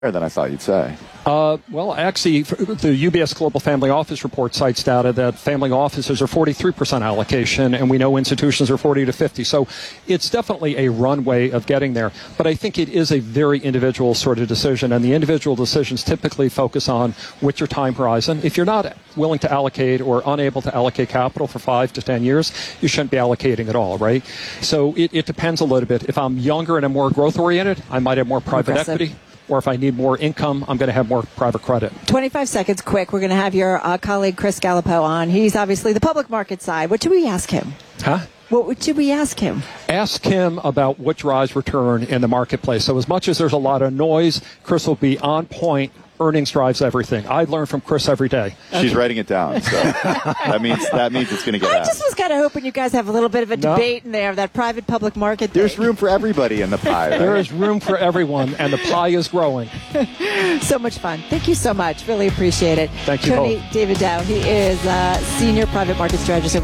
than I thought you'd say. Well, actually, the UBS Global Family Office Report cites data that family offices are 43% allocation, and we know institutions are 40 to 50. So it's definitely a runway of getting there. But I think it is a very individual sort of decision, and the individual decisions typically focus on what's your time horizon. If you're not willing to allocate or unable to allocate capital for 5 to 10 years, you shouldn't be allocating at all, right? So it depends a little bit. If I'm younger and I'm more growth-oriented, I might have more private equity. Or if I need more income, I'm going to have more private credit. 25 seconds, quick. We're going to have your colleague Chris Gallipo on. He's obviously the public market side. What should we ask him? What should we ask him? Ask him about what drives return in the marketplace. So as much as there's a lot of noise, Chris will be on point. Earnings drives everything. I learn from Chris every day. She's writing it down, so that means it's going to get I just was kind of hoping you guys have a little bit of a debate in there, that private-public market thing. There's room for everybody in the pie. Right? There is room for everyone, and the pie is growing. So much fun. Thank you so much. Really appreciate it. Thank you Tony both. David Dow, he is Senior Private Market Strategist